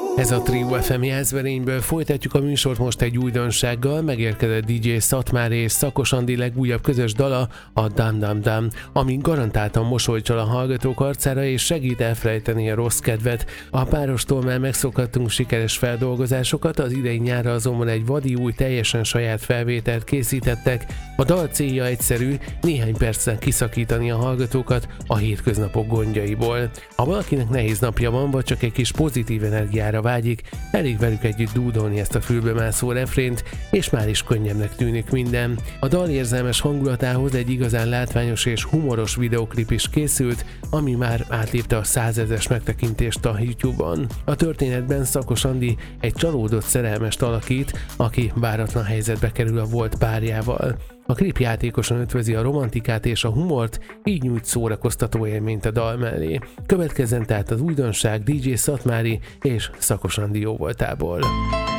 Ez a Trio FM Jászberényből, folytatjuk a műsort most egy újdonsággal. Megérkezett DJ Szatmári és Szakos Andi legújabb közös dala, a Dam Dam Dam, ami garantáltan mosolyt csal a hallgatók arcára és segít elfelejteni a rossz kedvet. A párostól már megszokhattunk sikeres feldolgozásokat, az idei nyárra azonban egy vadi új, teljesen saját felvételt készítettek. A dal célja egyszerű, néhány percen kiszakítani a hallgatókat a hétköznapok gondjaiból. Ha valakinek nehéz napja van, vagy csak egy kis pozitív energiára vágyik, elég velük együtt dúdolni ezt a fülbemászó refrént, és már is könnyebbnek tűnik minden. A dal érzelmes hangulatához egy igazán látványos és humoros videoklip is készült, ami már átlépte a 100 000-es megtekintést a YouTube-on. A történetben Szakos Andi egy csalódott szerelmest alakít, aki váratlan helyzetbe kerül a volt párjával. A klip játékosan ötvözi a romantikát és a humort, így nyújt szórakoztató élményt a dal mellé. Következzen tehát az újdonság DJ Szatmári és Szakos Andi jóvoltából.